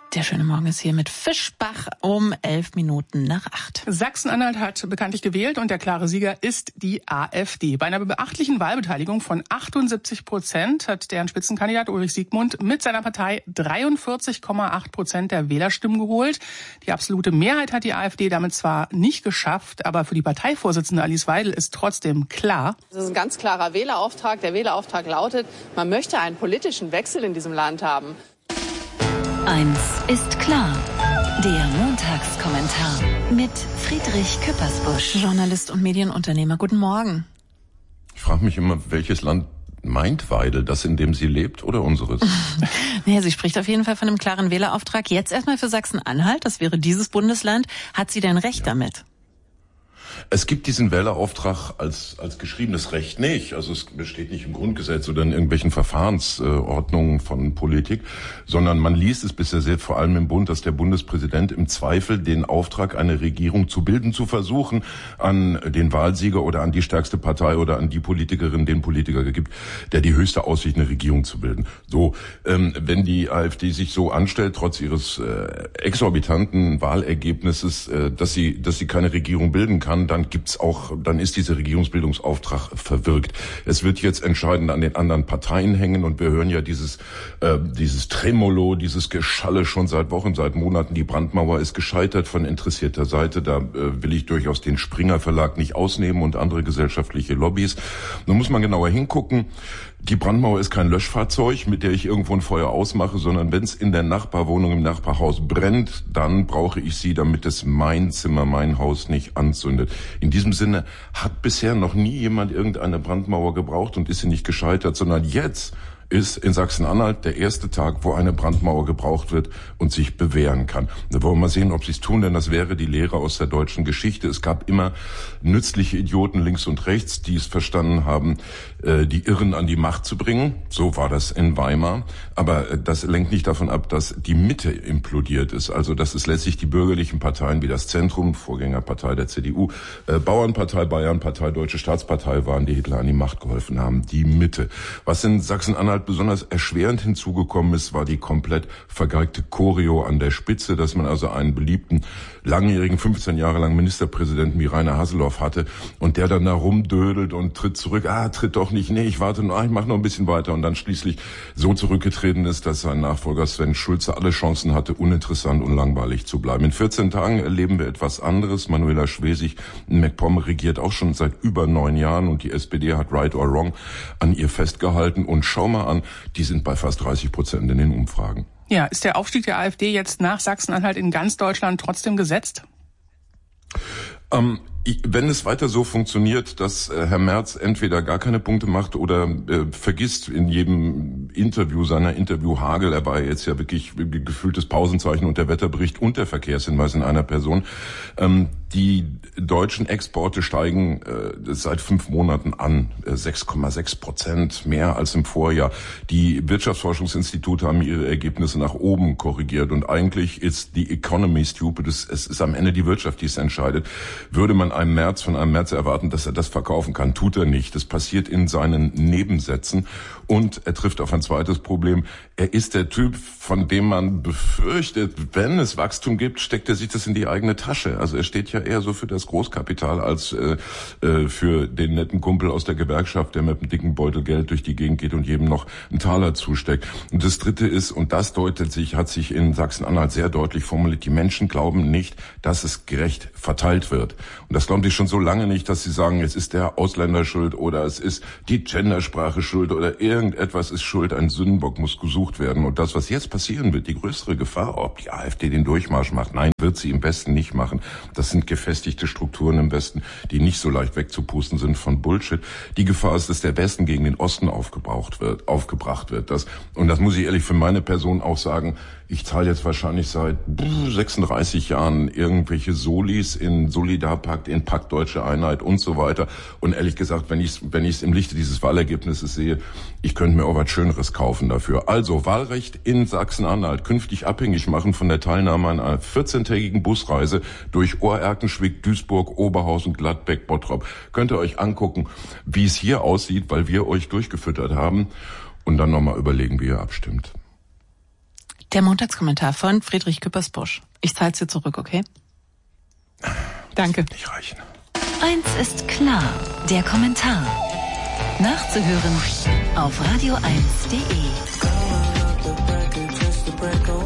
Der schöne Morgen ist hier mit Fischbach um 7:11. Sachsen-Anhalt hat bekanntlich gewählt und der klare Sieger ist die AfD. Bei einer beachtlichen Wahlbeteiligung von 78% hat deren Spitzenkandidat Ulrich Siegmund mit seiner Partei 43,8% der Wählerstimmen geholt. Die absolute Mehrheit hat die AfD damit zwar nicht geschafft, aber für die Parteivorsitzende Alice Weidel ist trotzdem klar: Das ist ein ganz klarer Wählerauftrag. Der Wählerauftrag lautet, man möchte einen politischen Wechsel in diesem Land haben. Eins ist klar, der Montagskommentar mit Friedrich Küppersbusch. Journalist und Medienunternehmer, guten Morgen. Ich frage mich immer, welches Land meint Weidel, das, in dem sie lebt, oder unseres? Naja, sie spricht auf jeden Fall von einem klaren Wählerauftrag. Jetzt erstmal für Sachsen-Anhalt, das wäre dieses Bundesland. Hat sie denn recht damit? Es gibt diesen Wählerauftrag als geschriebenes Recht nicht. Also es besteht nicht im Grundgesetz oder in irgendwelchen Verfahrensordnungen von Politik, sondern man liest es bisher sehr, vor allem im Bund, dass der Bundespräsident im Zweifel den Auftrag, eine Regierung zu bilden, zu versuchen, an den Wahlsieger oder an die stärkste Partei oder an die Politikerin, den Politiker gibt, der die höchste Aussicht, eine Regierung zu bilden. So, wenn die AfD sich so anstellt, trotz ihres exorbitanten Wahlergebnisses, dass sie keine Regierung bilden kann, dann ist dieser Regierungsbildungsauftrag verwirkt. Es wird jetzt entscheidend an den anderen Parteien hängen und wir hören ja dieses Tremolo, dieses Geschalle schon seit Wochen, seit Monaten. Die Brandmauer ist gescheitert von interessierter Seite. Da will ich durchaus den Springer Verlag nicht ausnehmen und andere gesellschaftliche Lobbys. Nun muss man genauer hingucken. Die Brandmauer ist kein Löschfahrzeug, mit der ich irgendwo ein Feuer ausmache, sondern wenn es in der Nachbarwohnung, im Nachbarhaus brennt, dann brauche ich sie, damit es mein Zimmer, mein Haus nicht anzündet. In diesem Sinne hat bisher noch nie jemand irgendeine Brandmauer gebraucht und ist sie nicht gescheitert, sondern jetzt ist in Sachsen-Anhalt der erste Tag, wo eine Brandmauer gebraucht wird und sich bewähren kann. Da wollen wir mal sehen, ob sie es tun, denn das wäre die Lehre aus der deutschen Geschichte. Es gab immer nützliche Idioten links und rechts, die es verstanden haben, die Irren an die Macht zu bringen. So war das in Weimar. Aber das lenkt nicht davon ab, dass die Mitte implodiert ist. Also dass es letztlich die bürgerlichen Parteien wie das Zentrum, Vorgängerpartei der CDU, Bauernpartei Bayern, Partei Deutsche Staatspartei waren, die Hitler an die Macht geholfen haben. Die Mitte. Was in Sachsen-Anhalt besonders erschwerend hinzugekommen ist, war die komplett vergeigte Choreo an der Spitze, dass man also einen beliebten, langjährigen, 15 Jahre lang Ministerpräsidenten wie Rainer Haseloff hatte und der dann da rumdödelt und tritt zurück, tritt doch nicht, nee, ich warte noch, ich mache noch ein bisschen weiter und dann schließlich so zurückgetreten ist, dass sein Nachfolger Sven Schulze alle Chancen hatte, uninteressant und langweilig zu bleiben. In 14 Tagen erleben wir etwas anderes. Manuela Schwesig in MacPom regiert auch schon seit über 9 Jahren und die SPD hat right or wrong an ihr festgehalten und schau mal an, die sind bei fast 30% in den Umfragen. Ja, ist der Aufstieg der AfD jetzt nach Sachsen-Anhalt in ganz Deutschland trotzdem gesetzt? Wenn es weiter so funktioniert, dass Herr Merz entweder gar keine Punkte macht oder vergisst in jedem Interview seiner Interviewhagel, er war jetzt ja wirklich gefühltes Pausenzeichen und der Wetterbericht und der Verkehrshinweis in einer Person, die deutschen Exporte steigen seit 5 Monaten an, 6,6%, mehr als im Vorjahr. Die Wirtschaftsforschungsinstitute haben ihre Ergebnisse nach oben korrigiert und eigentlich ist die Economy stupid, es ist am Ende die Wirtschaft, die es entscheidet. Würde man von einem Merz erwarten, dass er das verkaufen kann, tut er nicht. Das passiert in seinen Nebensätzen und er trifft auf ein zweites Problem. Er ist der Typ, von dem man befürchtet, wenn es Wachstum gibt, steckt er sich das in die eigene Tasche. Also er steht ja eher so für das Großkapital als für den netten Kumpel aus der Gewerkschaft, der mit einem dicken Beutel Geld durch die Gegend geht und jedem noch einen Taler zusteckt. Und das Dritte ist, und das hat sich in Sachsen-Anhalt sehr deutlich formuliert, die Menschen glauben nicht, dass es gerecht verteilt wird. Und das glauben sie schon so lange nicht, dass sie sagen, es ist der Ausländer schuld oder es ist die Gendersprache schuld oder irgendetwas ist schuld, ein Sündenbock muss gesucht werden. Und das, was jetzt passieren wird, die größere Gefahr, ob die AfD den Durchmarsch macht, nein, wird sie im Westen nicht machen. Das sind gefestigte Strukturen im Westen, die nicht so leicht wegzupusten sind von Bullshit. Die Gefahr ist, dass der Westen gegen den Osten aufgebracht wird. Und das muss ich ehrlich für meine Person auch sagen, ich zahle jetzt wahrscheinlich seit 36 Jahren irgendwelche Solis in Solidarpakt, in Pakt Deutsche Einheit und so weiter. Und ehrlich gesagt, wenn ich es im Lichte dieses Wahlergebnisses sehe, ich könnte mir auch was Schöneres kaufen dafür. Also Wahlrecht in Sachsen-Anhalt künftig abhängig machen von der Teilnahme an einer 14-tägigen Busreise durch Ohrerkenschwick, Duisburg, Oberhausen, Gladbeck, Bottrop. Könnt ihr euch angucken, wie es hier aussieht, weil wir euch durchgefüttert haben und dann nochmal überlegen, wie ihr abstimmt. Der Montagskommentar von Friedrich Küppersbusch. Ich zahl's dir zurück, okay? Danke. Nicht reichen. Eins ist klar, der Kommentar. Nachzuhören auf radio1.de.